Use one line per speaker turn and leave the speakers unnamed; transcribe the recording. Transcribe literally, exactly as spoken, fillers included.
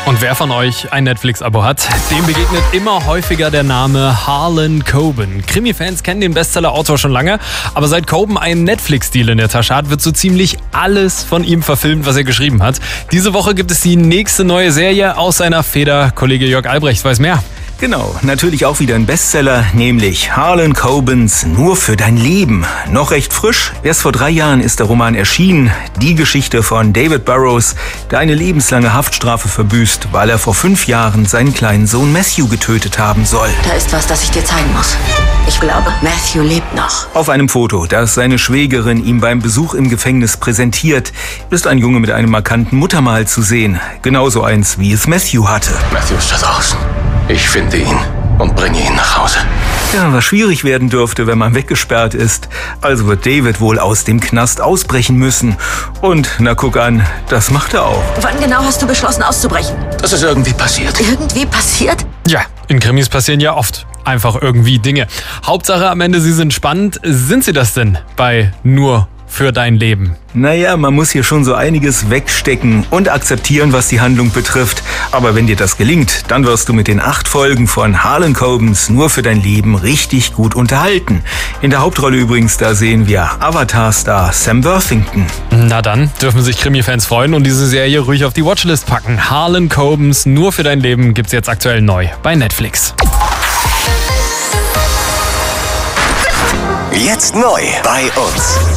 Und wer von euch ein Netflix-Abo hat, dem begegnet immer häufiger der Name Harlan Coben. Krimi-Fans kennen den Bestseller-Autor schon lange, aber seit Coben einen Netflix-Deal in der Tasche hat, wird so ziemlich alles von ihm verfilmt, was er geschrieben hat. Diese Woche gibt es die nächste neue Serie aus seiner Feder. Kollege Jörg Albrecht weiß mehr.
Genau, natürlich auch wieder ein Bestseller, nämlich Harlan Cobens Nur für dein Leben. Noch recht frisch, erst vor drei Jahren ist der Roman erschienen. Die Geschichte von David Burrows, der eine lebenslange Haftstrafe verbüßt, weil er vor fünf Jahren seinen kleinen Sohn Matthew getötet haben soll.
Da ist was, das ich dir zeigen muss. Ich glaube, Matthew lebt noch.
Auf einem Foto, das seine Schwägerin ihm beim Besuch im Gefängnis präsentiert, ist ein Junge mit einem markanten Muttermal zu sehen. Genauso eins, wie es Matthew hatte.
Matthew ist da draußen. Ich finde ihn und bringe ihn nach Hause.
Ja, was schwierig werden dürfte, wenn man weggesperrt ist. Also wird David wohl aus dem Knast ausbrechen müssen. Und, na guck an, das macht er auch.
Wann genau hast du beschlossen auszubrechen?
Das ist irgendwie passiert.
Irgendwie passiert?
Ja, in Krimis passieren ja oft einfach irgendwie Dinge. Hauptsache am Ende, sie sind spannend. Sind sie das denn bei Nur für dein Leben?
Naja, man muss hier schon so einiges wegstecken und akzeptieren, was die Handlung betrifft. Aber wenn dir das gelingt, dann wirst du mit den acht Folgen von Harlan Cobens Nur für dein Leben richtig gut unterhalten. In der Hauptrolle übrigens, da sehen wir Avatar-Star Sam Worthington.
Na dann dürfen sich Krimi-Fans freuen und diese Serie ruhig auf die Watchlist packen. Harlan Cobens Nur für dein Leben gibt's jetzt aktuell neu bei Netflix.
Jetzt neu bei uns.